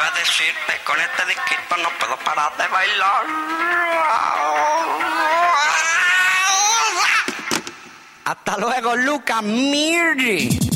iba a decirte, con este disquito no puedo parar de bailar. Hasta luego, Lucas Mirri.